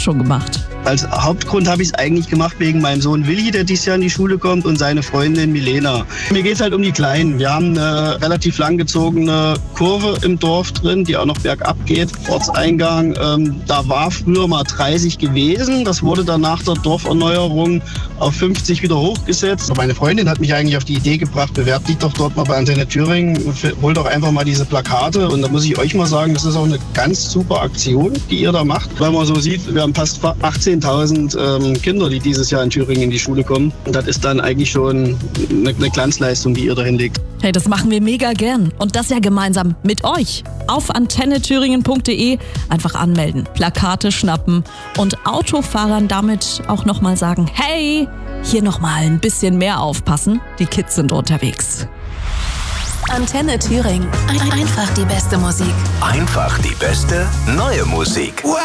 schon gemacht? Als Hauptgrund habe ich es eigentlich gemacht wegen meinem Sohn Willi, der dieses Jahr in die Schule kommt, und seine Freundin Milena. Mir geht es halt um die Kleinen. Wir haben eine relativ langgezogene Kurve im Dorf drin, die auch noch bergab geht. Ortseingang, da war früher mal 30 gewesen. Das wurde dann nach der Dorferneuerung auf 50 wieder hochgesetzt. Meine Freundin hat mich eigentlich auf die Idee gebracht, bewerbt dich doch dort mal bei Antenne Thüringen, hol doch einfach mal diese Plakate. Und da muss ich euch mal sagen, das ist auch eine ganz super Aktion, die ihr da macht. Weil man so sieht, wir haben fast 18.000 Kinder, die dieses Jahr in Thüringen in die Schule kommen. Und das ist dann eigentlich schon eine Glanzleistung, die ihr da hinlegt. Hey, das machen wir mega gern. Und das ja gemeinsam mit euch. Auf antennethüringen.de einfach anmelden, Plakate schnappen und Autofahrern damit auch nochmal sagen, hey, hier nochmal ein bisschen mehr aufpassen, die Kids sind unterwegs. Antenne Thüringen. Einfach die beste Musik. Einfach die beste neue Musik.